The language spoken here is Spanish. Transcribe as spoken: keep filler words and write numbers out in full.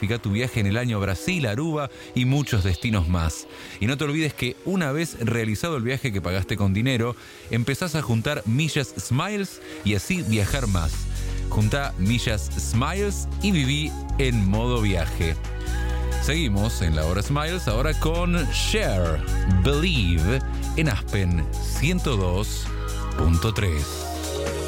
planifica tu viaje en el año a Brasil, Aruba y muchos destinos más. Y no te olvides que una vez realizado el viaje que pagaste con dinero, empezás a juntar millas Smiles y así viajar más. Junta millas Smiles y viví en modo viaje. Seguimos en la hora Smiles ahora con Cher, Believe en Aspen ciento dos punto tres.